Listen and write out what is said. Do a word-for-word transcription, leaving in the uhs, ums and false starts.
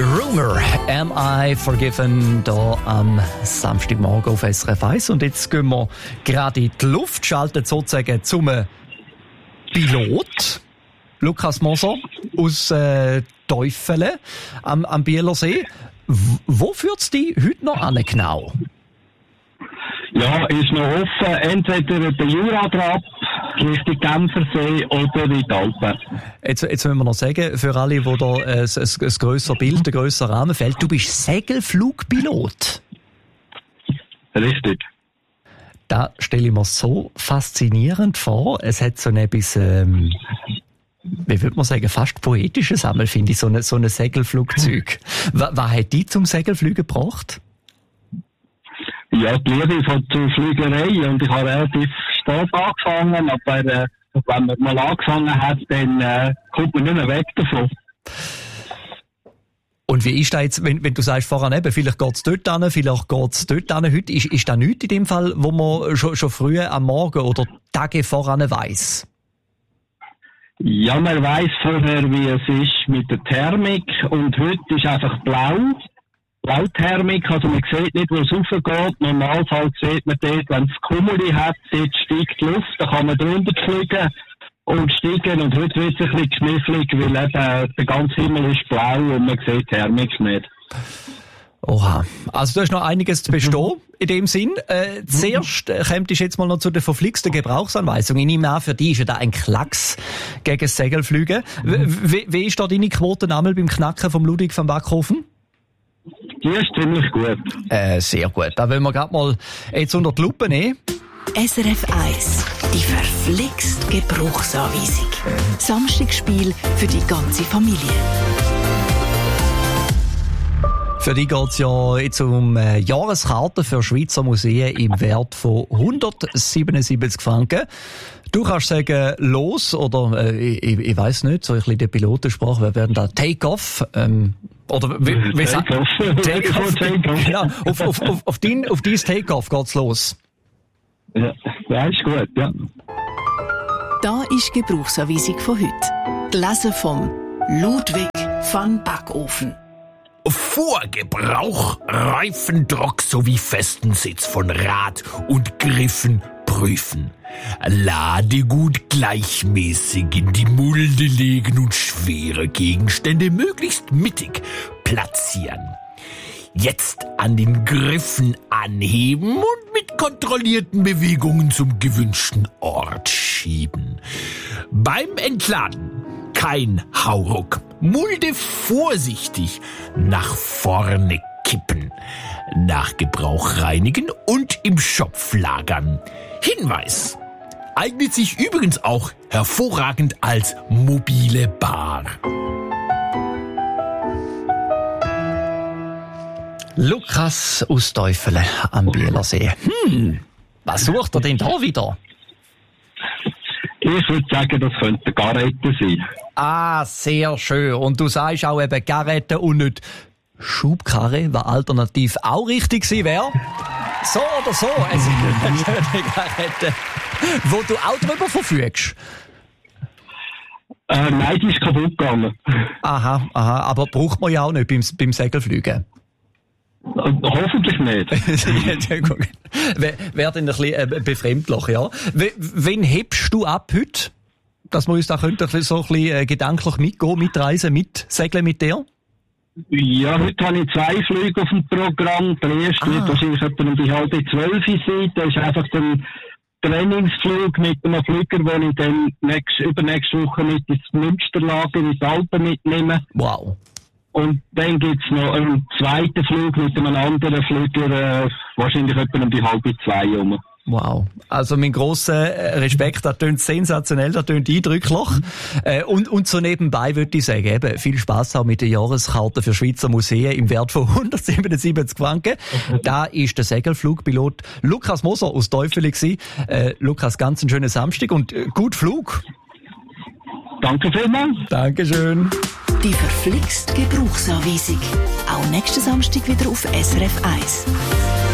Rumour, Am I Forgiven, da am Samstagmorgen auf S R F eins. Und jetzt gehen wir gerade in die Luft, schalten sozusagen zum Pilot. Lukas Moser aus äh, Teufelen am, am Bielersee. W- wo führt es dich heute noch an genau? Ja, ist noch offen, entweder der Juragrab, Richtung Genfersee oder in die Alpen. Jetzt, jetzt müssen wir noch sagen, für alle, wo da äh, ein, ein, ein grösseres Bild, ein grösserer Rahmen fällt, du bist Segelflugpilot. Richtig. Da stelle ich mir so faszinierend vor. Es hat so etwas, ähm, wie würde man sagen, fast poetisches einmal, finde ich, so ein so eine Segelflugzeug. Was, was hat dich zum Segelfliegen gebracht? Ja, die Liebe von zur Fliegerei, und ich habe relativ spät angefangen, aber äh, wenn man mal angefangen hat, dann äh, kommt man nicht mehr weg davon. Und wie ist das jetzt, wenn, wenn du sagst voran eben, vielleicht geht es dort hin, vielleicht geht es dort hin, heute, ist, ist das nichts in dem Fall, wo man schon, schon früher am Morgen oder Tage voran weiss? Ja, man weiss vorher, wie es ist mit der Thermik, und heute ist einfach blau. Blauthermik, also man sieht nicht, wo es raufgeht. Normalfalls sieht man dort, wenn es Kumuli hat, dort steigt die Luft, da kann man drunter fliegen und steigen. Und heute wird es ein bisschen geschmifflig, weil eben der ganze Himmel ist blau und man sieht die Thermik nicht. Oha. Also du hast noch einiges zu bestehen in dem Sinn. Äh, zuerst äh, kommt ich jetzt mal noch zu der verflixten Gebrauchsanweisung. Ich nehme an, für dich ist ja da ein Klacks gegen das Segelfliegen. W- w- wie ist da deine Quote einmal beim Knacken vom Ludwig van Backhofen? Die ist ziemlich gut. Äh, sehr gut. Da wollen wir gerade mal jetzt unter die Lupe nehmen. S R F eins, die verflixt Gebrauchsanweisung. Samstagsspiel für die ganze Familie. Für dich geht es ja jetzt um äh, Jahreskarten für Schweizer Museen im Wert von hundertsiebenundsiebzig Franken. Du kannst sagen, los, oder äh, ich, ich weiss nicht, so ein bisschen die Pilotensprache, wir werden da Take-off, ähm, oder wie, wie sagt Take-off. Take-off. Genau, auf, auf, auf, auf, dein, auf dein Take-off geht's los. Ja, das ist gut, ja. Da ist die Gebrauchsanweisung von heute. Gelesen vom Ludwig van Backofen. Vor Gebrauch Reifendruck sowie festen Sitz von Rad und Griffen prüfen. Ladegut gleichmäßig in die Mulde legen und schwere Gegenstände möglichst mittig platzieren. Jetzt an den Griffen anheben und mit kontrollierten Bewegungen zum gewünschten Ort schieben. Beim Entladen kein Hauruck. Mulde vorsichtig nach vorne kippen. Nach Gebrauch reinigen und im Schopf lagern. Hinweis: eignet sich übrigens auch hervorragend als mobile Bar. Lukas aus Teufelen am Bielersee. Hm, was sucht er denn da wieder? Ich würde sagen, das könnte Garette sein. Ah, sehr schön. Und du sagst auch eben Garette und nicht Schubkarre, was alternativ auch richtig gewesen wäre. So oder so, es ist eine schöne Garette, wo du auch drüber verfügst. Äh, nein, die ist kaputt gegangen. Aha, aha, aber braucht man ja auch nicht beim, beim Segelfliegen. Hoffentlich nicht. Wäre dann ein bisschen äh, befremdlich, ja. W- Wen hebst du ab heute? Dass wir uns da könnten, so ein bisschen äh, gedanklich mitgehen, mitreisen, mitsegeln mit dir? Ja, heute habe ich zwei Flüge auf dem Programm. Der erste Ah. wird wahrscheinlich etwa um die halbe zwölf sein. Das ist einfach ein Trainingsflug mit einem Flüger, den ich dann nächst, übernächste Woche mit ins Münsterlager in die Alpen mitnehme. Wow. Und dann gibt's noch einen zweiten Flug mit einem anderen Flüger, äh, wahrscheinlich etwa um die halbe zwei herum. Wow. Also mein grosser Respekt, das tönt sensationell, das tönt eindrücklich. Äh, und, und so nebenbei würde ich sagen, eben, viel Spass auch mit der Jahreskarte für Schweizer Museen im Wert von hundertsiebenundsiebzig Franken. Da ist der Segelflugpilot Lukas Moser aus Teufelen gewesen. Äh, Lukas, ganz einen schönen Samstag und äh, gut Flug. Danke vielmals. Dankeschön. Die verflixt Gebrauchsanweisung. Auch nächsten Samstag wieder auf S R F eins.